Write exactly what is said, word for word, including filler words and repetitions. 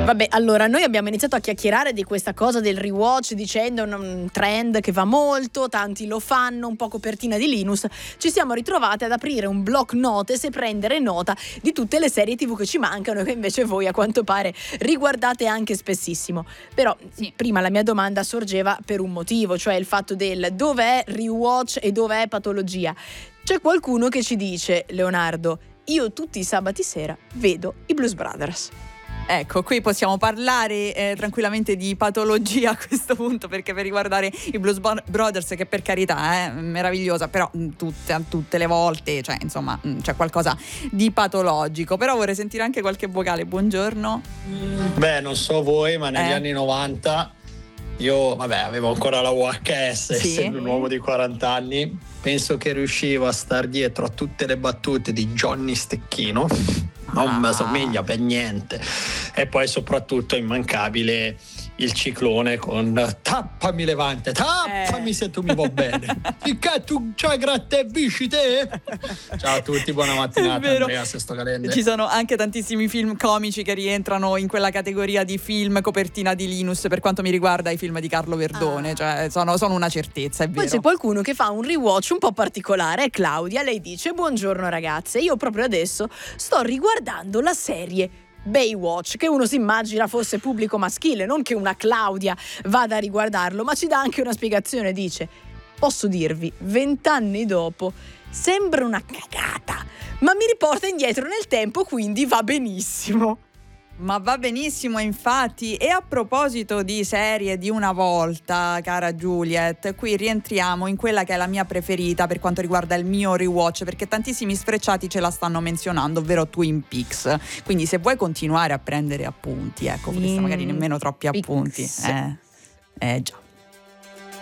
Vabbè, allora noi abbiamo iniziato a chiacchierare di questa cosa del rewatch dicendo un trend che va molto, tanti lo fanno, un po' copertina di Linus. Ci siamo ritrovate ad aprire un block notes e prendere nota di tutte le serie tv che ci mancano e che invece voi a quanto pare riguardate anche spessissimo. Però sì, prima la mia domanda sorgeva per un motivo, cioè il fatto del dov'è rewatch e dov'è patologia. C'è qualcuno che ci dice: Leonardo, io tutti i sabati sera vedo i Blues Brothers. Ecco, qui possiamo parlare eh, tranquillamente di patologia a questo punto, perché per riguardare i Blues Brothers, che per carità è meravigliosa, però tutte, tutte le volte, cioè insomma c'è qualcosa di patologico. Però vorrei sentire anche qualche vocale. Buongiorno. Beh, non so voi, ma negli eh. anni novanta io, vabbè, avevo ancora la V H S, sì. essendo un uomo di quaranta anni, penso che riuscivo a star dietro a tutte le battute di Johnny Stecchino. Non ah. mi somiglia per niente. E poi soprattutto immancabile il ciclone con tappami Levante, tappami eh. se tu mi va bene, che tu c'hai gratta e bici te. Ciao a tutti, buona mattinata. Andrea Sesto Calende. Ci sono anche tantissimi film comici che rientrano in quella categoria di film copertina di Linus, per quanto mi riguarda i film di Carlo Verdone, ah. cioè sono, sono una certezza, è vero. Poi c'è qualcuno che fa un rewatch un po' particolare, è Claudia. Lei dice: buongiorno ragazze, io proprio adesso sto riguardando la serie Baywatch, che uno si immagina fosse pubblico maschile, non che una Claudia vada a riguardarlo, ma ci dà anche una spiegazione. Dice: posso dirvi, vent'anni dopo sembra una cagata, ma mi riporta indietro nel tempo, quindi va benissimo. Ma va benissimo, infatti. E a proposito di serie di una volta, cara Juliet, qui rientriamo in quella che è la mia preferita per quanto riguarda il mio rewatch, perché tantissimi sfrecciati ce la stanno menzionando, ovvero Twin Peaks. Quindi se vuoi continuare a prendere appunti, ecco, questa magari nemmeno troppi appunti. Eh, eh già.